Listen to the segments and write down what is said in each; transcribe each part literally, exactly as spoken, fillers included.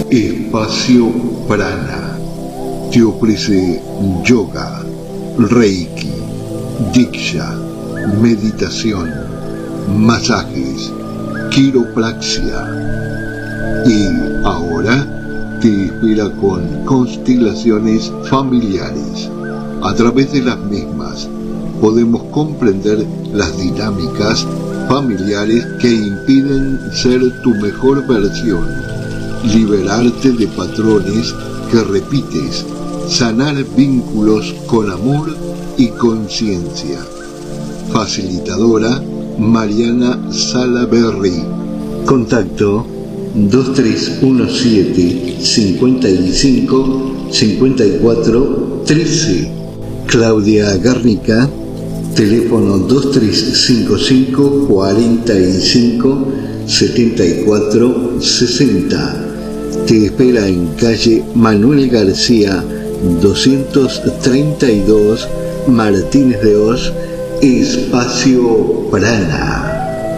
Espacio Prana te ofrece yoga, reiki, diksha, meditación, masajes, quiropraxia. Y ahora te espera con constelaciones familiares. A través de las mismas podemos comprender las dinámicas familiares que impiden ser tu mejor versión, liberarte de patrones que repites, sanar vínculos con amor y conciencia. Facilitadora Mariana Salaberry. Contacto dos tres uno siete, cinco cinco, cinco cuatro, uno tres. Claudia Garnica, teléfono dos tres cinco cinco, cuatro cinco, siete cuatro seis cero. Te espera en calle Manuel García doscientos treinta y dos, Martínez de Oz, Espacio Prana.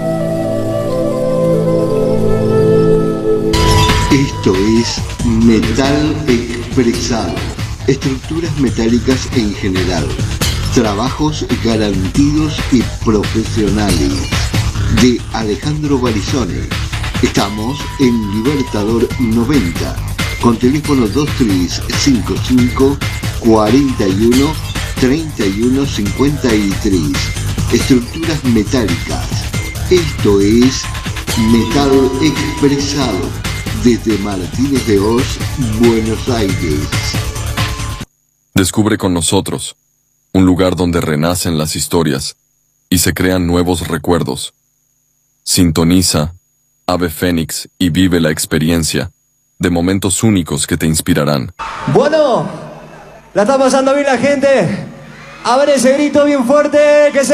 Esto es metal expresado, estructuras metálicas en general, trabajos garantidos y profesionales, de Alejandro Barizone. Estamos en Libertador noventa, con teléfono dos tres cinco cinco, cuatro uno, treinta y uno cincuenta y tres. Estructuras metálicas. Esto es metal expresado, desde Martínez de Oz, Buenos Aires. Descubre con nosotros un lugar donde renacen las historias y se crean nuevos recuerdos. Sintoniza Ave Fénix y vive la experiencia de momentos únicos que te inspirarán. Bueno, la está pasando bien la gente. A ver ese grito bien fuerte que se